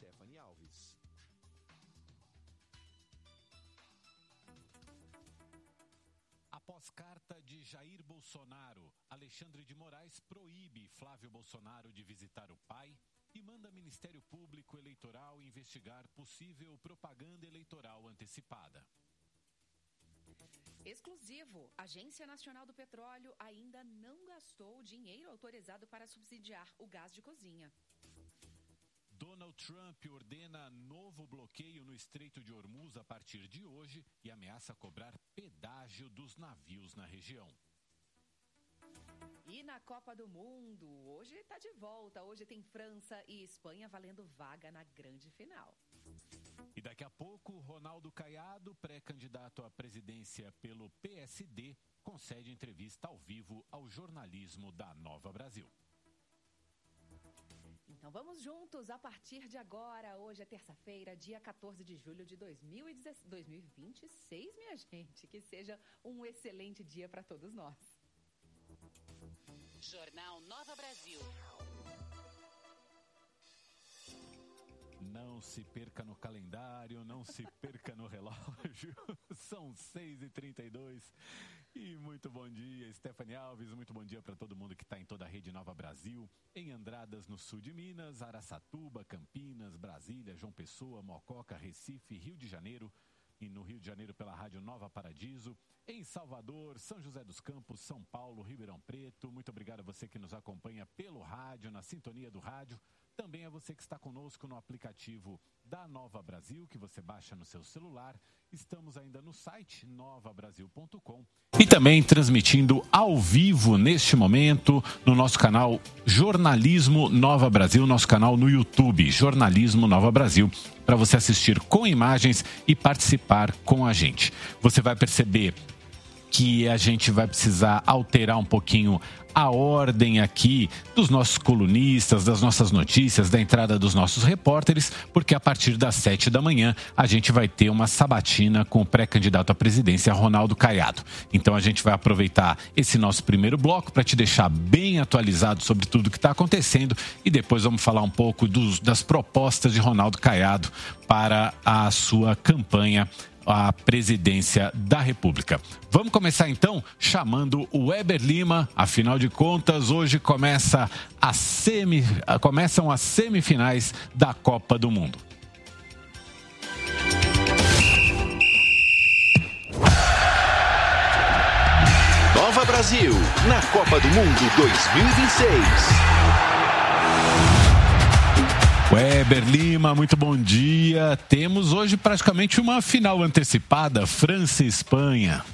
Stephanie Alves. Após carta de Jair Bolsonaro, Alexandre de Moraes proíbe Flávio Bolsonaro de visitar o pai e manda Ministério Público Eleitoral investigar possível propaganda eleitoral antecipada. Exclusivo. Agência Nacional do Petróleo ainda não gastou o dinheiro autorizado para subsidiar o gás de cozinha. Donald Trump ordena novo bloqueio no Estreito de Hormuz a partir de hoje e ameaça cobrar pedágio dos navios na região. E na Copa do Mundo, hoje está de volta. Hoje tem França e Espanha valendo vaga na grande final. E daqui a pouco, Ronaldo Caiado, pré-candidato à presidência pelo PSD, concede entrevista ao vivo ao jornalismo da Nova Brasil. Então vamos juntos a partir de agora. Hoje é terça-feira, dia 14 de julho de 2026, minha gente. Que seja um excelente dia para todos nós. Jornal Nova Brasil. Não se perca no calendário, não se perca no relógio. São 6h32 e muito bom dia, Stephanie Alves. Muito bom dia para todo mundo que está em toda a rede Nova Brasil, em Andradas, no sul de Minas, Araçatuba, Campinas, Brasília, João Pessoa, Mococa, Recife, Rio de Janeiro e no Rio de Janeiro pela Rádio Nova Paradiso, em Salvador, São José dos Campos, São Paulo, Ribeirão Preto. Muito obrigado a você que nos acompanha pelo rádio, na sintonia do rádio. Também a você que está conosco no aplicativo da Nova Brasil, que você baixa no seu celular. Estamos ainda no site novabrasil.com e também transmitindo ao vivo neste momento no nosso canal Jornalismo Nova Brasil, nosso canal no YouTube, Jornalismo Nova Brasil, para você assistir com imagens e participar com a gente. Você vai perceber que a gente vai precisar alterar um pouquinho a ordem aqui dos nossos colunistas, das nossas notícias, da entrada dos nossos repórteres, porque a partir das 7 da manhã a gente vai ter uma sabatina com o pré-candidato à presidência, Ronaldo Caiado. Então a gente vai aproveitar esse nosso primeiro bloco para te deixar bem atualizado sobre tudo que está acontecendo e depois vamos falar um pouco das propostas de Ronaldo Caiado para a sua campanha à presidência da República. Vamos começar então chamando o Weber Lima. Afinal de contas, hoje começam as semifinais da Copa do Mundo. Nova Brasil, na Copa do Mundo 2026. Weber Lima, muito bom dia. Temos hoje praticamente uma final antecipada, França e Espanha.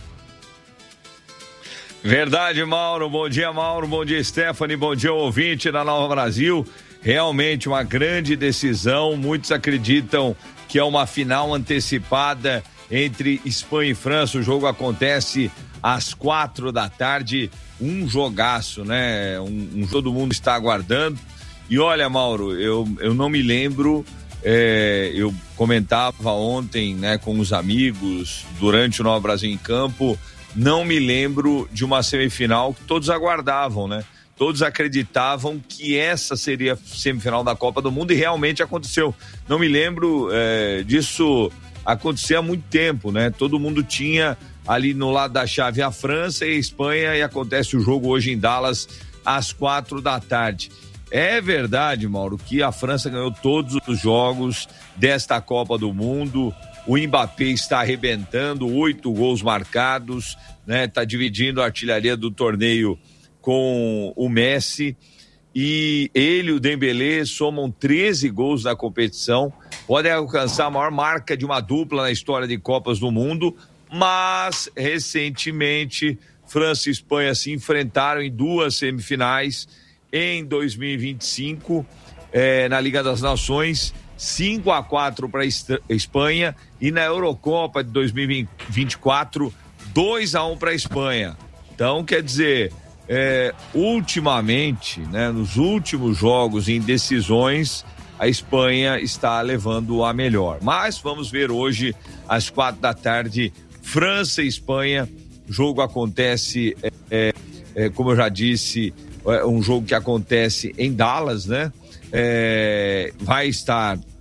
Verdade, Mauro. Bom dia, Mauro. Bom dia, Stephanie. Bom dia, ouvinte da Nova Brasil. Realmente uma grande decisão. Muitos acreditam que é uma final antecipada entre Espanha e França. O jogo acontece às 4 da tarde. Um jogaço, né? Um jogo todo mundo está aguardando. E olha, Mauro, eu não me lembro, eu comentava ontem, né, com os amigos, durante o Nova Brasil em Campo, não me lembro de uma semifinal que todos aguardavam, né? Todos acreditavam que essa seria a semifinal da Copa do Mundo e realmente aconteceu. Não me lembro disso acontecer há muito tempo, né? Todo mundo tinha ali no lado da chave a França e a Espanha e acontece o jogo hoje em Dallas às 4 da tarde. É verdade, Mauro, que a França ganhou todos os jogos desta Copa do Mundo. O Mbappé está arrebentando, 8 gols marcados, né? Está dividindo a artilharia do torneio com o Messi. E ele e o Dembélé somam 13 gols na competição. Podem alcançar a maior marca de uma dupla na história de Copas do Mundo. Mas, recentemente, França e Espanha se enfrentaram em 2 semifinais. Em 2025, na Liga das Nações, 5-4 para a Espanha, e na Eurocopa de 2024, 2-1 para a Espanha. Então, quer dizer, ultimamente, né, nos últimos jogos em decisões, a Espanha está levando a melhor. Mas vamos ver hoje, às 4 da tarde, França e Espanha. O jogo acontece, como eu já disse, um jogo que acontece em Dallas, né? Vai estar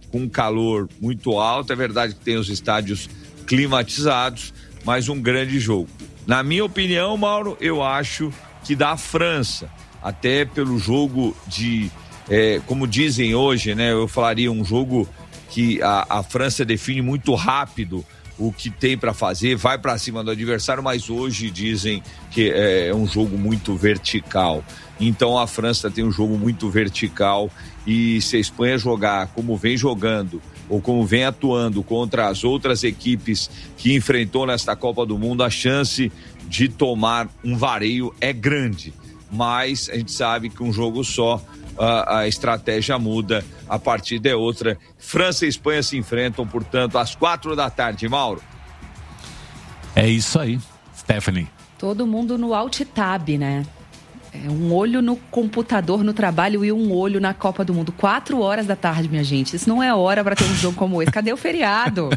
com um calor muito alto. É verdade que tem os estádios climatizados, mas um grande jogo. Na minha opinião, Mauro, eu acho que dá a França, até pelo jogo de, como dizem hoje, né? Eu falaria um jogo que a França define muito rápido o que tem para fazer, vai para cima do adversário, mas hoje dizem que é um jogo muito vertical. Então a França tem um jogo muito vertical e se a Espanha jogar como vem jogando ou como vem atuando contra as outras equipes que enfrentou nesta Copa do Mundo, a chance de tomar um vareio é grande. Mas a gente sabe que um jogo só, a estratégia muda, a partida é outra. França e Espanha se enfrentam, portanto, às 4h, Mauro. É isso aí, Stephanie. Todo mundo no Alt Tab, né? É um olho no computador, no trabalho e um olho na Copa do Mundo. 4h, minha gente. Isso não é hora para ter um jogo como esse. Cadê o feriado?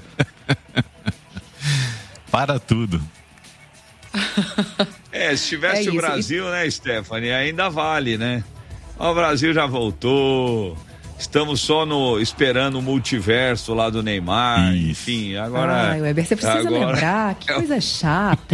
Para tudo. Se tivesse o Brasil, né, Stephanie, ainda vale, né? O Brasil já voltou, estamos só esperando o multiverso lá do Neymar, enfim, agora... Weber, você precisa lembrar, que coisa chata.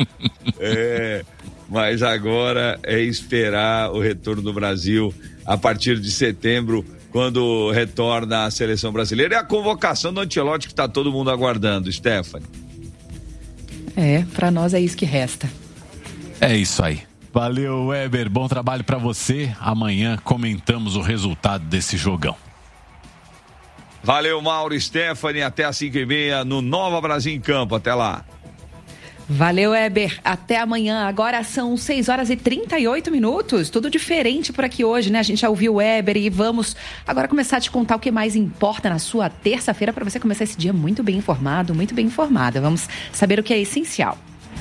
Mas agora é esperar o retorno do Brasil a partir de setembro, quando retorna a seleção brasileira. E a convocação do Ancelotti que está todo mundo aguardando, Stephanie. Para nós é isso que resta. É isso aí. Valeu, Weber. Bom trabalho para você. Amanhã comentamos o resultado desse jogão. Valeu, Mauro e Stephanie. Até às 5h30 no Nova Brasil em Campo. Até lá. Valeu, Weber. Até amanhã. Agora são 6h38. Tudo diferente por aqui hoje, né? A gente já ouviu o Weber e vamos agora começar a te contar o que mais importa na sua terça-feira para você começar esse dia muito bem informado, muito bem informada. Vamos saber o que é essencial.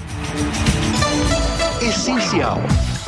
Essencial.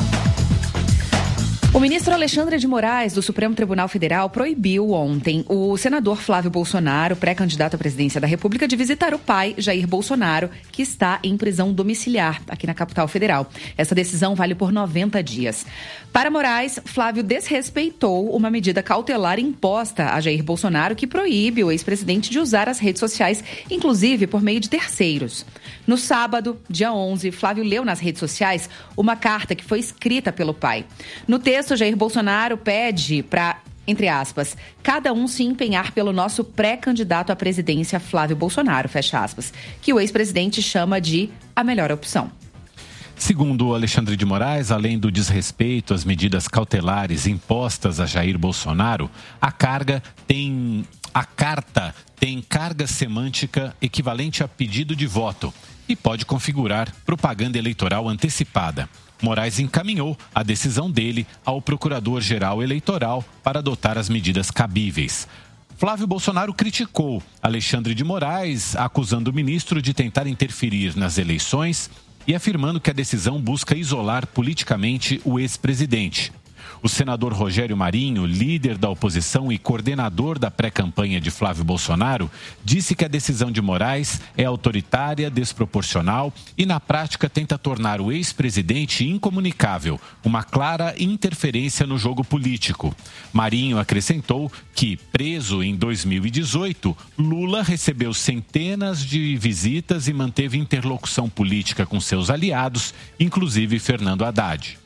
O ministro Alexandre de Moraes, do Supremo Tribunal Federal, proibiu ontem o senador Flávio Bolsonaro, pré-candidato à presidência da República, de visitar o pai, Jair Bolsonaro, que está em prisão domiciliar aqui na capital federal. Essa decisão vale por 90 dias. Para Moraes, Flávio desrespeitou uma medida cautelar imposta a Jair Bolsonaro que proíbe o ex-presidente de usar as redes sociais, inclusive por meio de terceiros. No sábado, dia 11, Flávio leu nas redes sociais uma carta que foi escrita pelo pai. No texto, Jair Bolsonaro pede para, entre aspas, cada um se empenhar pelo nosso pré-candidato à presidência, Flávio Bolsonaro, fecha aspas, que o ex-presidente chama de a melhor opção. Segundo Alexandre de Moraes, além do desrespeito às medidas cautelares impostas a Jair Bolsonaro, a carta tem carga semântica equivalente a pedido de voto e pode configurar propaganda eleitoral antecipada. Moraes encaminhou a decisão dele ao Procurador-Geral Eleitoral para adotar as medidas cabíveis. Flávio Bolsonaro criticou Alexandre de Moraes, acusando o ministro de tentar interferir nas eleições e afirmando que a decisão busca isolar politicamente o ex-presidente. O senador Rogério Marinho, líder da oposição e coordenador da pré-campanha de Flávio Bolsonaro, disse que a decisão de Moraes é autoritária, desproporcional e, na prática, tenta tornar o ex-presidente incomunicável, uma clara interferência no jogo político. Marinho acrescentou que, preso em 2018, Lula recebeu centenas de visitas e manteve interlocução política com seus aliados, inclusive Fernando Haddad.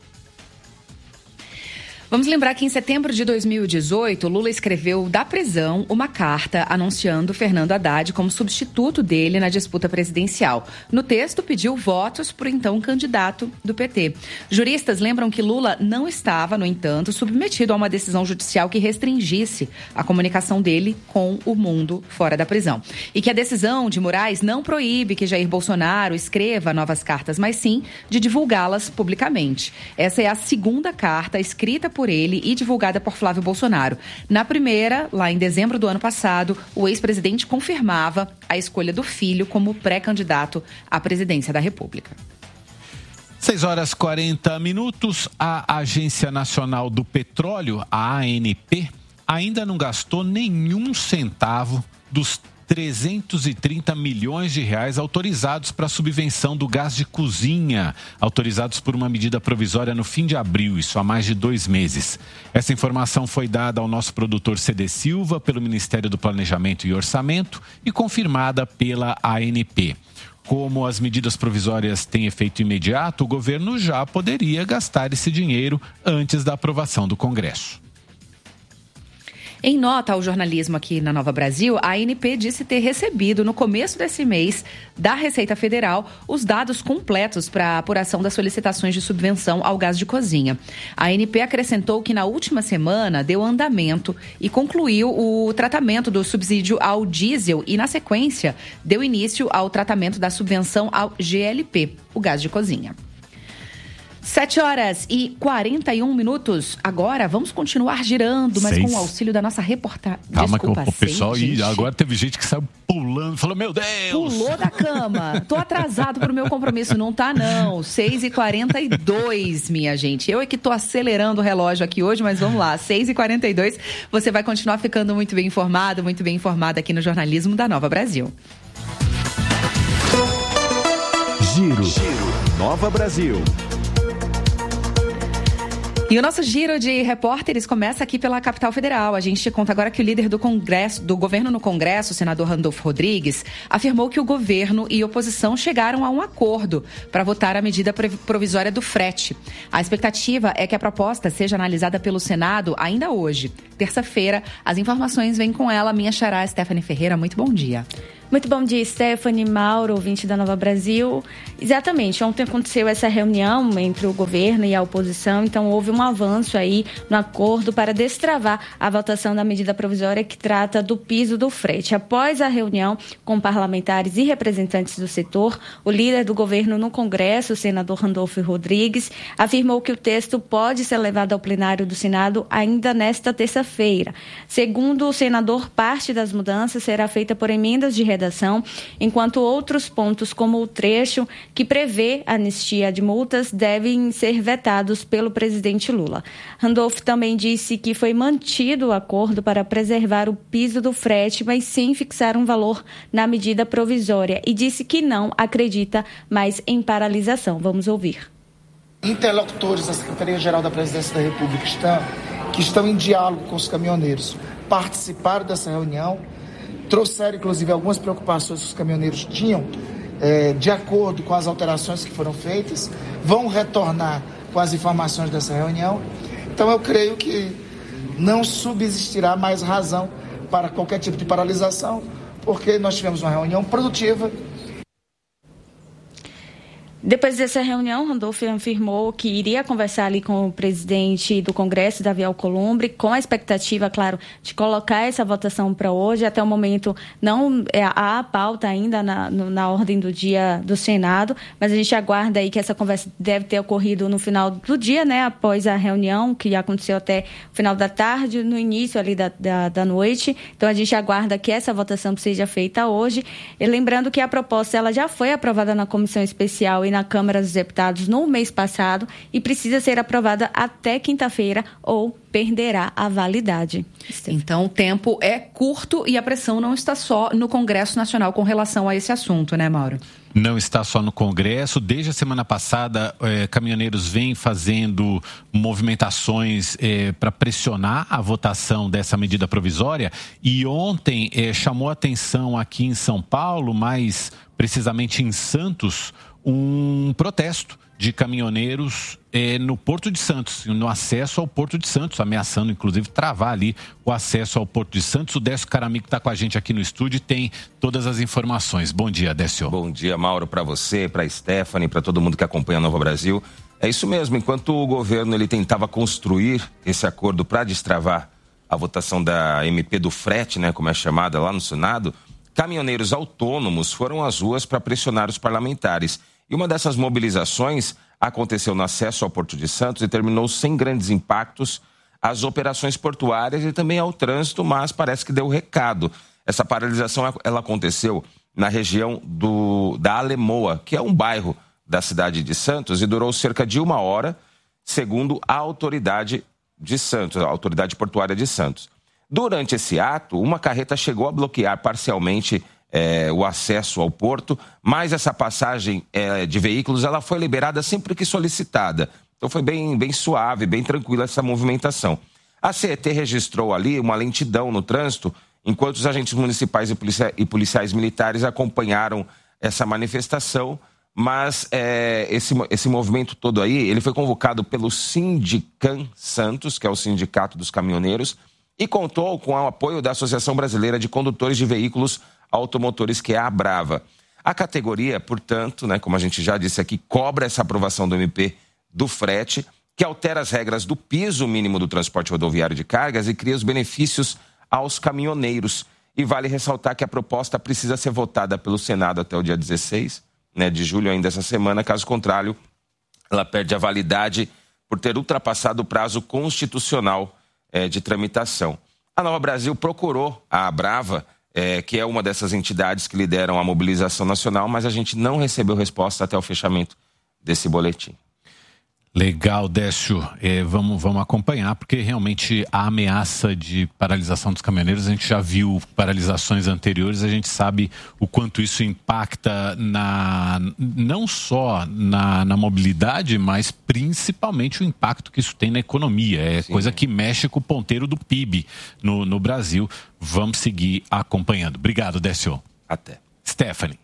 Vamos lembrar que em setembro de 2018, Lula escreveu da prisão uma carta anunciando Fernando Haddad como substituto dele na disputa presidencial. No texto, pediu votos para o então candidato do PT. Juristas lembram que Lula não estava, no entanto, submetido a uma decisão judicial que restringisse a comunicação dele com o mundo fora da prisão. E que a decisão de Moraes não proíbe que Jair Bolsonaro escreva novas cartas, mas sim de divulgá-las publicamente. Essa é a segunda carta escrita por ele e divulgada por Flávio Bolsonaro. Na primeira, lá em dezembro do ano passado, o ex-presidente confirmava a escolha do filho como pré-candidato à presidência da República. 6h40. A Agência Nacional do Petróleo, a ANP, ainda não gastou nenhum centavo dos 330 milhões de reais autorizados para a subvenção do gás de cozinha, autorizados por uma medida provisória no fim de abril, isso há mais de 2 meses. Essa informação foi dada ao nosso produtor CD Silva pelo Ministério do Planejamento e Orçamento e confirmada pela ANP. Como as medidas provisórias têm efeito imediato, o governo já poderia gastar esse dinheiro antes da aprovação do Congresso. Em nota ao jornalismo aqui na Nova Brasil, a ANP disse ter recebido no começo desse mês da Receita Federal os dados completos para a apuração das solicitações de subvenção ao gás de cozinha. A ANP acrescentou que na última semana deu andamento e concluiu o tratamento do subsídio ao diesel e, na sequência, deu início ao tratamento da subvenção ao GLP, o gás de cozinha. 7h41. Agora vamos continuar girando, mas com o auxílio da nossa reportagem. Calma, desculpa, o pessoal. E agora teve gente que saiu pulando, falou: meu Deus! Pulou da cama. Tô atrasado pro meu compromisso. Não tá, não. 6h42, minha gente. Eu é que tô acelerando o relógio aqui hoje, mas vamos lá. 6h42. Você vai continuar ficando muito bem informado, muito bem informada aqui no jornalismo da Nova Brasil. Giro Nova Brasil. E o nosso giro de repórteres começa aqui pela capital federal. A gente conta agora que o líder do governo no Congresso, o senador Randolfo Rodrigues, afirmou que o governo e oposição chegaram a um acordo para votar a medida provisória do frete. A expectativa é que a proposta seja analisada pelo Senado ainda hoje. Terça-feira, as informações vêm com ela, minha xará Stephanie Ferreira. Muito bom dia. Muito bom dia, Stephanie, Mauro, ouvinte da Nova Brasil. Exatamente, ontem aconteceu essa reunião entre o governo e a oposição, então houve um avanço aí no acordo para destravar a votação da medida provisória que trata do piso do frete. Após a reunião com parlamentares e representantes do setor, o líder do governo no Congresso, o senador Randolfo Rodrigues, afirmou que o texto pode ser levado ao plenário do Senado ainda nesta terça-feira. Segundo o senador, parte das mudanças será feita por emendas de redação, enquanto outros pontos, como o trecho que prevê a anistia de multas, devem ser vetados pelo presidente Lula. Randolfo também disse que foi mantido o acordo para preservar o piso do frete, mas sem fixar um valor na medida provisória, e disse que não acredita mais em paralisação. Vamos ouvir. Interlocutores da Secretaria-Geral da Presidência da República que estão em diálogo com os caminhoneiros participaram dessa reunião, trouxeram, inclusive, algumas preocupações que os caminhoneiros tinham, de acordo com as alterações que foram feitas, vão retornar com as informações dessa reunião. Então, eu creio que não subsistirá mais razão para qualquer tipo de paralisação, porque nós tivemos uma reunião produtiva. Depois dessa reunião, Randolfo afirmou que iria conversar ali com o presidente do Congresso, Davi Alcolumbre, com a expectativa, claro, de colocar essa votação para hoje. Até o momento não há pauta ainda na ordem do dia do Senado, mas a gente aguarda aí que essa conversa deve ter ocorrido no final do dia, né, após a reunião, que aconteceu até o final da tarde, no início ali da noite. Então, a gente aguarda que essa votação seja feita hoje. E lembrando que a proposta ela já foi aprovada na Comissão Especial e na Câmara dos Deputados no mês passado e precisa ser aprovada até quinta-feira ou perderá a validade. Então, o tempo é curto e a pressão não está só no Congresso Nacional com relação a esse assunto, né, Mauro? Não está só no Congresso. Desde a semana passada, caminhoneiros vêm fazendo movimentações para pressionar a votação dessa medida provisória. E ontem chamou a atenção aqui em São Paulo, mais precisamente em Santos, um protesto de caminhoneiros no Porto de Santos, no acesso ao Porto de Santos, ameaçando, inclusive, travar ali o acesso ao Porto de Santos. O Décio Caramico está com a gente aqui no estúdio e tem todas as informações. Bom dia, Décio. Bom dia, Mauro, para você, para Stephanie, para todo mundo que acompanha a Nova Brasil. É isso mesmo, enquanto o governo ele tentava construir esse acordo para destravar a votação da MP do frete, né, como é chamada lá no Senado, caminhoneiros autônomos foram às ruas para pressionar os parlamentares. E uma dessas mobilizações aconteceu no acesso ao Porto de Santos e terminou sem grandes impactos às operações portuárias e também ao trânsito, mas parece que deu recado. Essa paralisação ela aconteceu na região da Alemoa, que é um bairro da cidade de Santos, e durou cerca de 1 hora, segundo a autoridade de Santos, a autoridade portuária de Santos. Durante esse ato, uma carreta chegou a bloquear parcialmente o acesso ao porto, mas essa passagem de veículos ela foi liberada sempre que solicitada. Então foi bem suave, bem tranquila essa movimentação. A CET registrou ali uma lentidão no trânsito, enquanto os agentes municipais e policiais militares acompanharam essa manifestação, mas esse movimento todo aí, ele foi convocado pelo Sindicam Santos, que é o Sindicato dos Caminhoneiros, e contou com o apoio da Associação Brasileira de Condutores de Veículos Automotores, que é a Abrava. A categoria, portanto, como a gente já disse aqui, cobra essa aprovação do MP do frete, que altera as regras do piso mínimo do transporte rodoviário de cargas e cria os benefícios aos caminhoneiros. E vale ressaltar que a proposta precisa ser votada pelo Senado até o dia 16 de julho ainda essa semana, caso contrário, ela perde a validade por ter ultrapassado o prazo constitucional de tramitação. A Nova Brasil procurou a Abrava, que é uma dessas entidades que lideram a mobilização nacional, mas a gente não recebeu resposta até o fechamento desse boletim. Legal, Décio. Vamos acompanhar, porque realmente a ameaça de paralisação dos caminhoneiros, a gente já viu paralisações anteriores, a gente sabe o quanto isso impacta não só na mobilidade, mas principalmente o impacto que isso tem na economia. Sim. Coisa que mexe com o ponteiro do PIB no Brasil. Vamos seguir acompanhando. Obrigado, Décio. Até. Stephanie.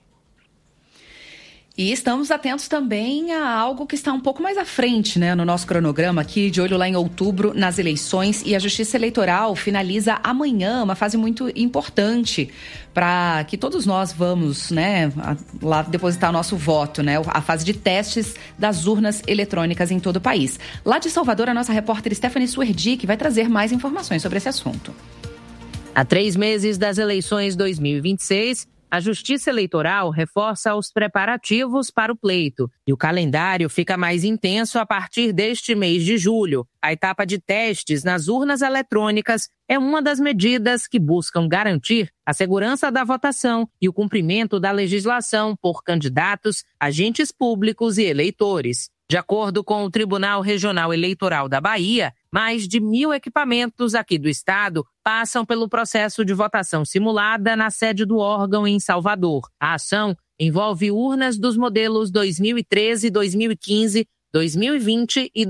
E estamos atentos também a algo que está um pouco mais à frente, no nosso cronograma aqui, de olho lá em outubro, nas eleições. E a Justiça Eleitoral finaliza amanhã uma fase muito importante para que todos nós vamos, lá depositar o nosso voto, a fase de testes das urnas eletrônicas em todo o país. Lá de Salvador, a nossa repórter Stephanie Suerdick vai trazer mais informações sobre esse assunto. Há 3 meses das eleições 2026, a Justiça Eleitoral reforça os preparativos para o pleito e o calendário fica mais intenso a partir deste mês de julho. A etapa de testes nas urnas eletrônicas é uma das medidas que buscam garantir a segurança da votação e o cumprimento da legislação por candidatos, agentes públicos e eleitores. De acordo com o Tribunal Regional Eleitoral da Bahia, mais de 1.000 equipamentos aqui do estado passam pelo processo de votação simulada na sede do órgão em Salvador. A ação envolve urnas dos modelos 2013, 2015, 2020 e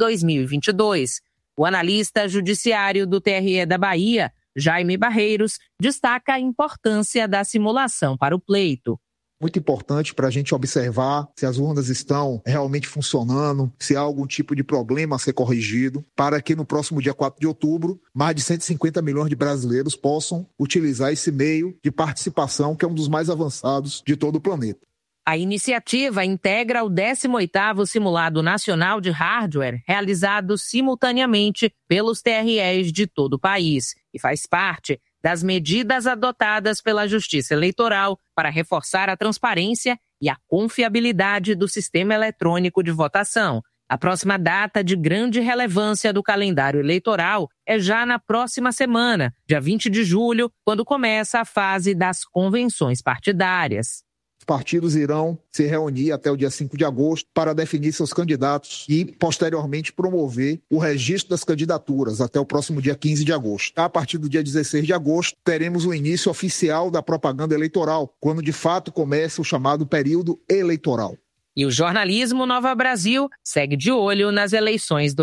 2022. O analista judiciário do TRE da Bahia, Jaime Barreiros, destaca a importância da simulação para o pleito. Muito importante para a gente observar se as urnas estão realmente funcionando, se há algum tipo de problema a ser corrigido, para que no próximo dia 4 de outubro, mais de 150 milhões de brasileiros possam utilizar esse meio de participação, que é um dos mais avançados de todo o planeta. A iniciativa integra o 18º Simulado Nacional de Hardware, realizado simultaneamente pelos TREs de todo o país, e faz parte das medidas adotadas pela Justiça Eleitoral para reforçar a transparência e a confiabilidade do sistema eletrônico de votação. A próxima data de grande relevância do calendário eleitoral é já na próxima semana, dia 20 de julho, quando começa a fase das convenções partidárias. Os partidos irão se reunir até o dia 5 de agosto para definir seus candidatos e, posteriormente, promover o registro das candidaturas até o próximo dia 15 de agosto. A partir do dia 16 de agosto, teremos o início oficial da propaganda eleitoral, quando de fato começa o chamado período eleitoral. E o jornalismo Nova Brasil segue de olho nas eleições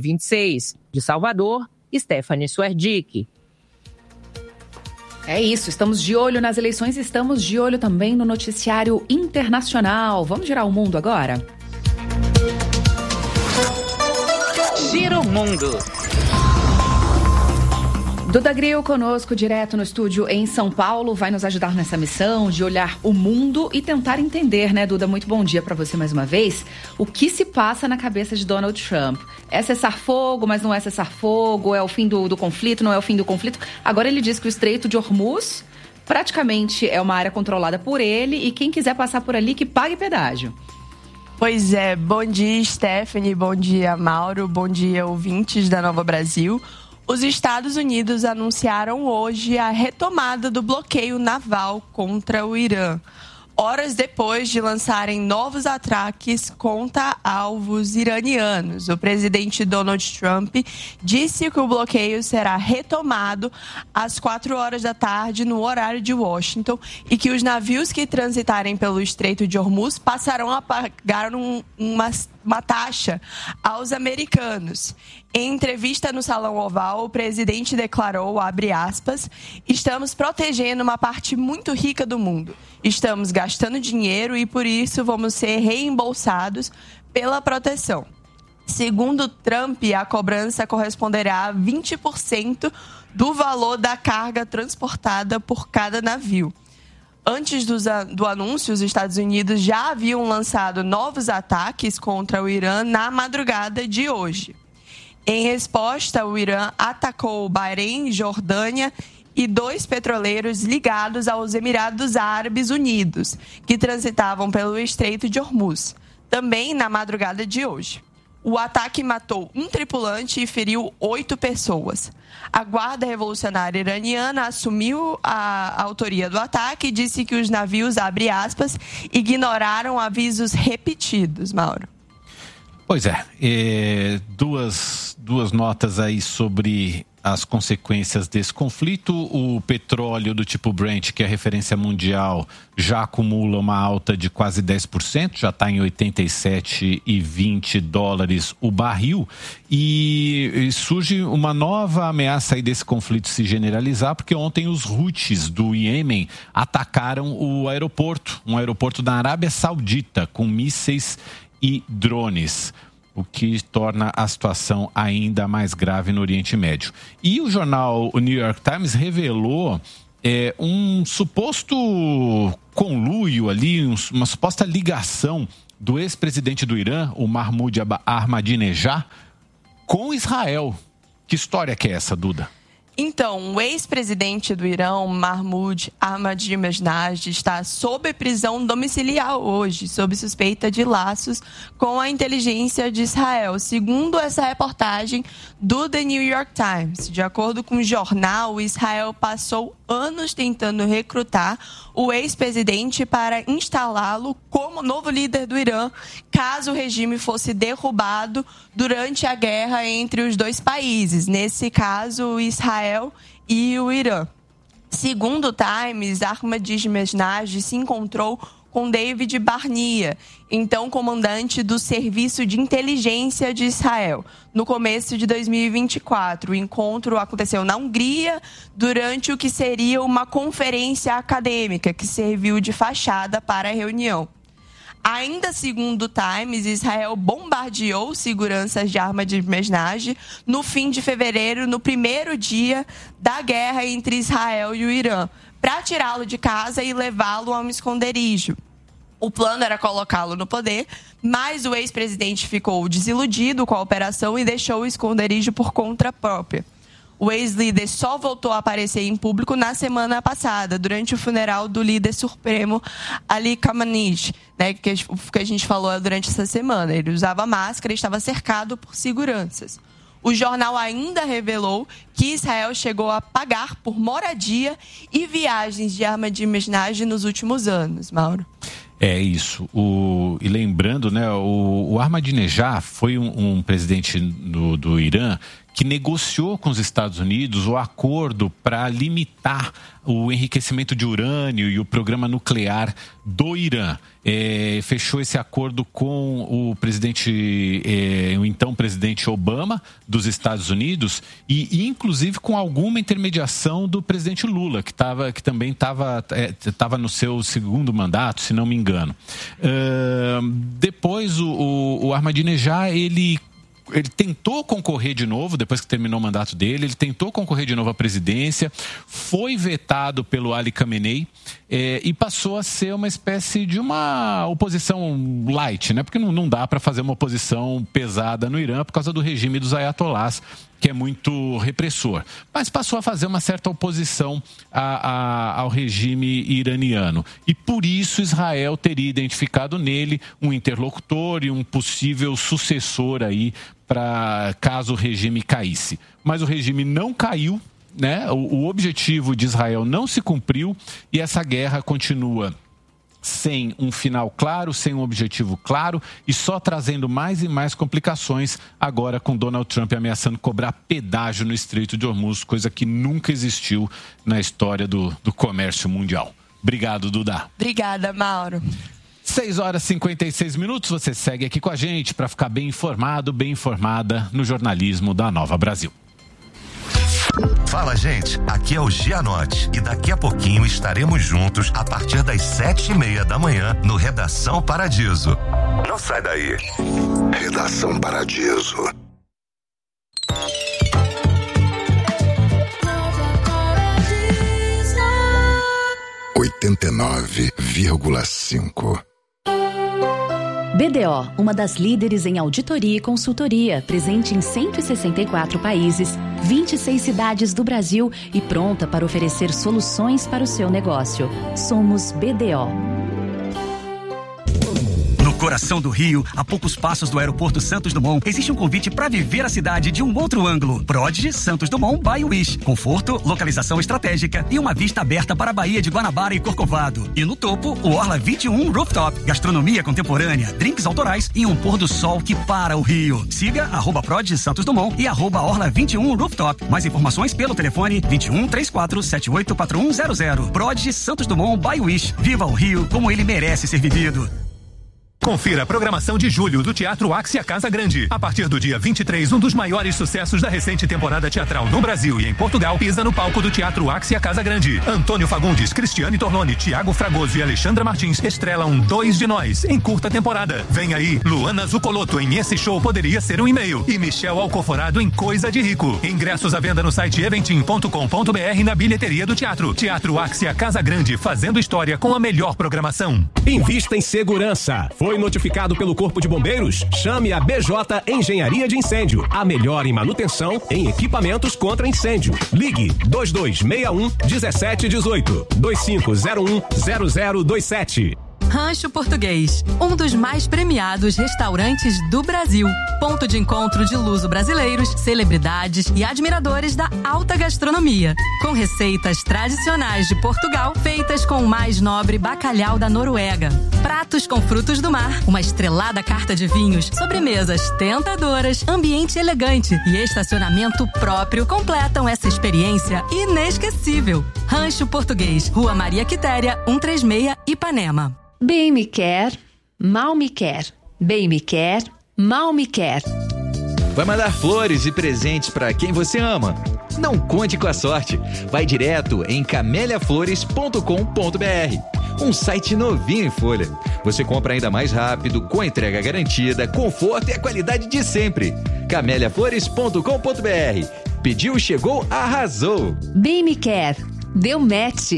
2026. De Salvador, Stephanie Suerdick. É isso, estamos de olho nas eleições, estamos de olho também no noticiário internacional. Vamos girar o mundo agora? Gira o mundo. Duda Grill conosco direto no estúdio em São Paulo, vai nos ajudar nessa missão de olhar o mundo e tentar entender, Duda? Muito bom dia para você mais uma vez. O que se passa na cabeça de Donald Trump? É cessar fogo, mas não é cessar fogo? É o fim do conflito, não é o fim do conflito? Agora ele diz que o Estreito de Hormuz praticamente é uma área controlada por ele e quem quiser passar por ali que pague pedágio. Pois é, bom dia Stephanie, bom dia Mauro, bom dia ouvintes da Nova Brasil. Os Estados Unidos anunciaram hoje a retomada do bloqueio naval contra o Irã. horas depois de lançarem novos ataques contra alvos iranianos. O presidente Donald Trump disse que o bloqueio será retomado às 4 horas da tarde no horário de Washington e que os navios que transitarem pelo Estreito de Hormuz passarão a pagar uma taxa aos americanos. Em entrevista no Salão Oval, o presidente declarou, abre aspas, estamos protegendo uma parte muito rica do mundo. Estamos gastando dinheiro e, por isso, vamos ser reembolsados pela proteção. Segundo Trump, a cobrança corresponderá a 20% do valor da carga transportada por cada navio. Antes do anúncio, os Estados Unidos já haviam lançado novos ataques contra o Irã na madrugada de hoje. Em resposta, o Irã atacou o Bahrein, Jordânia e 2 petroleiros ligados aos Emirados Árabes Unidos, que transitavam pelo Estreito de Hormuz, também na madrugada de hoje. O ataque matou um tripulante e feriu 8 pessoas. A Guarda Revolucionária Iraniana assumiu a autoria do ataque e disse que os navios, abre aspas, ignoraram avisos repetidos, Mauro. Pois é, duas notas aí sobre as consequências desse conflito. O petróleo do tipo Brent, que é a referência mundial, já acumula uma alta de quase 10%, já está em 87,20 dólares o barril. E surge uma nova ameaça aí desse conflito se generalizar, porque ontem os Houthis do Iêmen atacaram um aeroporto da Arábia Saudita, com mísseis e drones, o que torna a situação ainda mais grave no Oriente Médio. E o jornal o New York Times revelou um suposto conluio ali, uma suposta ligação do ex-presidente do Irã, o Mahmoud Ahmadinejad, com Israel. Que história que é essa, Duda? Então, o ex-presidente do Irã, Mahmoud Ahmadinejad, está sob prisão domiciliar hoje, sob suspeita de laços com a inteligência de Israel, segundo essa reportagem do The New York Times. De acordo com o jornal, Israel passou anos tentando recrutar o ex-presidente para instalá-lo como novo líder do Irã, caso o regime fosse derrubado durante a guerra entre os dois países, nesse caso, Israel e o Irã. Segundo o Times, Ahmadinejad se encontrou com David Barnea, então comandante do Serviço de Inteligência de Israel, no começo de 2024. O encontro aconteceu na Hungria durante o que seria uma conferência acadêmica que serviu de fachada para a reunião. Ainda segundo o Times, Israel bombardeou seguranças de Ahmadinejad no fim de fevereiro, no primeiro dia da guerra entre Israel e o Irã, para tirá-lo de casa e levá-lo a um esconderijo. O plano era colocá-lo no poder, mas o ex-presidente ficou desiludido com a operação e deixou o esconderijo por conta própria. O ex-líder só voltou a aparecer em público na semana passada, durante o funeral do líder supremo Ali Khamenei, né, que a gente falou durante essa semana. Ele usava máscara e estava cercado por seguranças. O jornal ainda revelou que Israel chegou a pagar por moradia e viagens de Ahmadinejad nos últimos anos, Mauro. É isso. E lembrando, né, o Ahmadinejad foi um presidente do Irã que negociou com os Estados Unidos o acordo para limitar o enriquecimento de urânio e o programa nuclear do Irã. Fechou esse acordo com o então presidente Obama dos Estados Unidos e inclusive com alguma intermediação do presidente Lula, que também estava no seu segundo mandato, se não me engano. Depois o Ahmadinejad, ele tentou concorrer de novo, depois que terminou o mandato dele, ele tentou concorrer de novo à presidência, foi vetado pelo Ali Khamenei e passou a ser uma espécie de uma oposição light, né? Porque não dá para fazer uma oposição pesada no Irã por causa do regime dos ayatolás, que é muito repressor. Mas passou a fazer uma certa oposição ao regime iraniano. E por isso Israel teria identificado nele um interlocutor e um possível sucessor aí para caso o regime caísse. Mas o regime não caiu, né? O objetivo de Israel não se cumpriu e essa guerra continua sem um final claro, sem um objetivo claro e só trazendo mais e mais complicações agora com Donald Trump ameaçando cobrar pedágio no Estreito de Hormuz, coisa que nunca existiu na história do comércio mundial. Obrigado, Duda. Obrigada, Mauro. 6h56, você segue aqui com a gente para ficar bem informado, bem informada no jornalismo da Nova Brasil. Fala, gente, aqui é o Gianotti e daqui a pouquinho estaremos juntos a partir das 7h30 da manhã no Redação Paradiso. Não sai daí. Redação Paradiso. (89,5) BDO, uma das líderes em auditoria e consultoria, presente em 164 países, 26 cidades do Brasil e pronta para oferecer soluções para o seu negócio. Somos BDO. No coração do Rio, a poucos passos do aeroporto Santos Dumont, existe um convite para viver a cidade de um outro ângulo. Prodigy Santos Dumont by Wish. Conforto, localização estratégica e uma vista aberta para a Baía de Guanabara e Corcovado. E no topo, o Orla 21 Rooftop. Gastronomia contemporânea, drinks autorais e um pôr do sol que para o Rio. Siga @Prodigy Santos Dumont e @Orla 21 Rooftop. Mais informações pelo telefone 21 34 78 4100. Prodigy Santos Dumont by Wish. Viva o Rio como ele merece ser vivido. Confira a programação de julho do Teatro Axia Casa Grande. A partir do dia 23, um dos maiores sucessos da recente temporada teatral no Brasil e em Portugal pisa no palco do Teatro Axia Casa Grande. Antônio Fagundes, Cristiane Torlone, Tiago Fragoso e Alexandra Martins estrelam Dois de Nós, em curta temporada. Vem aí Luana Zucoloto em Esse Show Poderia Ser um E-mail e Michel Alcoforado em Coisa de Rico. Ingressos à venda no site eventim.com.br e na bilheteria do teatro. Teatro Axia Casa Grande, fazendo história com a melhor programação. Invista em segurança. Foi notificado pelo Corpo de Bombeiros? Chame a BJ Engenharia de Incêndio, a melhor em manutenção em equipamentos contra incêndio. Ligue 2261 1718 2501 0027. Rancho Português, um dos mais premiados restaurantes do Brasil. Ponto de encontro de luso-brasileiros, celebridades e admiradores da alta gastronomia. Com receitas tradicionais de Portugal, feitas com o mais nobre bacalhau da Noruega. Pratos com frutos do mar, uma estrelada carta de vinhos, sobremesas tentadoras, ambiente elegante e estacionamento próprio completam essa experiência inesquecível. Rancho Português, Rua Maria Quitéria, 136, Ipanema. Bem me quer, mal me quer. Bem me quer, mal me quer. Vai mandar flores e presentes para quem você ama? Não conte com a sorte. Vai direto em cameliaflores.com.br. Um site novinho em folha. Você compra ainda mais rápido, com entrega garantida, conforto e a qualidade de sempre. cameliaflores.com.br. Pediu, chegou, arrasou. Bem me quer, deu match.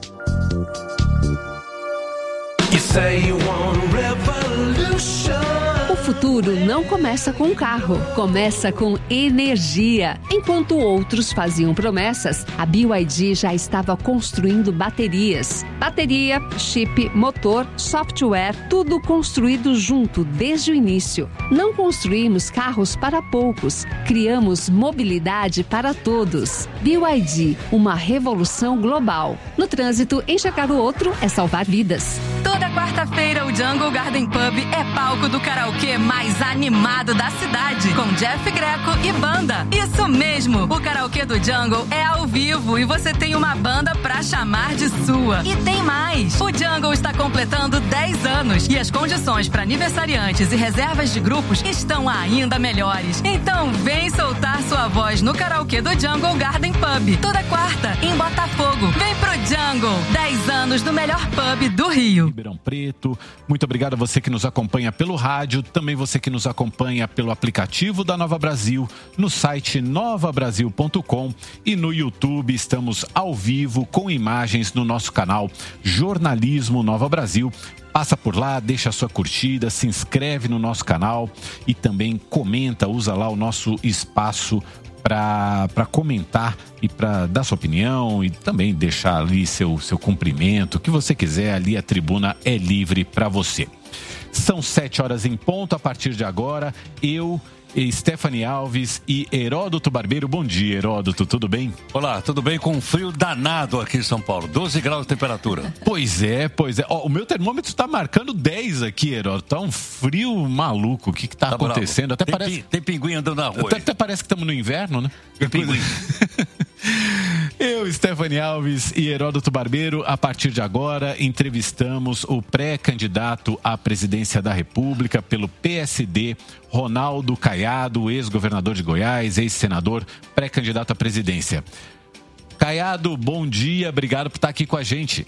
O futuro não começa com um carro, começa com energia. Enquanto outros faziam promessas, a BYD já estava construindo baterias. Bateria, chip, motor, software, tudo construído junto desde o início. Não construímos carros para poucos, criamos mobilidade para todos. BYD, uma revolução global. No trânsito, enxergar o outro é salvar vidas. Toda quarta-feira, o Jungle Garden Pub é palco do karaokê mais animado da cidade, com Jeff Greco e banda. Isso mesmo, o karaokê do Jungle é ao vivo e você tem uma banda pra chamar de sua. E tem mais, o Jungle está completando 10 anos e as condições para aniversariantes e reservas de grupos estão ainda melhores. Então vem soltar sua voz no karaokê do Jungle Garden Pub, toda quarta, em Botafogo. Vem pro Jungle, 10 anos do melhor pub do Rio. Ribeirão Preto, muito obrigado a você que nos acompanha pelo rádio, também você que nos acompanha pelo aplicativo da Nova Brasil, no site novabrasil.com e no YouTube. Estamos ao vivo com imagens no nosso canal Jornalismo Nova Brasil. Passa por lá, deixa a sua curtida, se inscreve no nosso canal e também comenta, usa lá o nosso espaço para comentar e para dar sua opinião e também deixar ali seu cumprimento, o que você quiser, ali a tribuna é livre para você. São 7 horas em ponto. A partir de agora, eu Stephanie Alves e Heródoto Barbeiro. Bom dia, Heródoto, tudo bem? Olá, tudo bem? Com um frio danado aqui em São Paulo, 12 graus de temperatura. Pois é. O meu termômetro está marcando 10 aqui, Heródoto. Tá um frio maluco. O que está acontecendo? Até tem pinguim andando na rua. Até parece que estamos no inverno, né? Tem pinguim. Eu, Stephanie Alves e Heródoto Barbeiro, a partir de agora, entrevistamos o pré-candidato à presidência da República pelo PSD, Ronaldo Caiado, ex-governador de Goiás, ex-senador, pré-candidato à presidência. Caiado, bom dia, obrigado por estar aqui com a gente.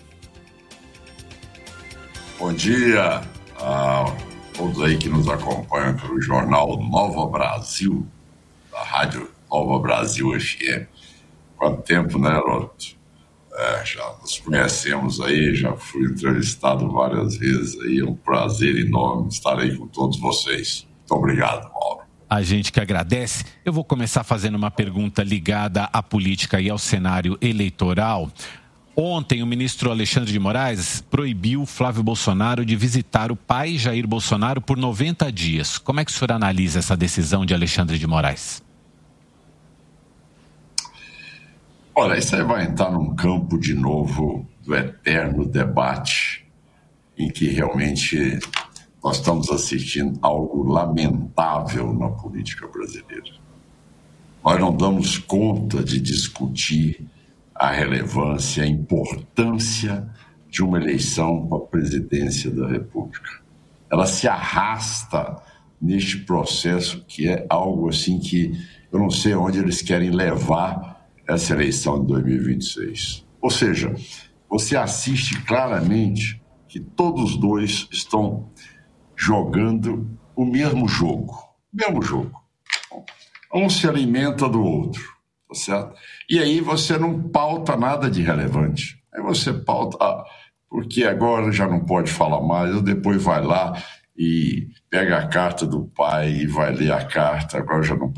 Bom dia a todos aí que nos acompanham pelo jornal Nova Brasil, da rádio Nova Brasil FM. Quanto tempo, né, Heródoto? Já nos conhecemos aí, já fui entrevistado várias vezes aí, é um prazer enorme estar aí com todos vocês. Muito obrigado, Mauro. A gente que agradece. Eu vou começar fazendo uma pergunta ligada à política e ao cenário eleitoral. Ontem, o ministro Alexandre de Moraes proibiu Flávio Bolsonaro de visitar o pai Jair Bolsonaro por 90 dias. Como é que o senhor analisa essa decisão de Alexandre de Moraes? Olha, isso aí vai entrar num campo de novo do eterno debate em que realmente nós estamos assistindo algo lamentável na política brasileira. Nós não damos conta de discutir a relevância, a importância de uma eleição para a presidência da República. Ela se arrasta neste processo que é algo assim que eu não sei onde eles querem levar essa eleição de 2026. Ou seja, você assiste claramente que todos dois estão jogando o mesmo jogo. Um se alimenta do outro, tá certo? E aí você não pauta nada de relevante. Aí você pauta, porque agora já não pode falar mais, ou depois vai lá e pega a carta do pai e vai ler a carta, agora já não pode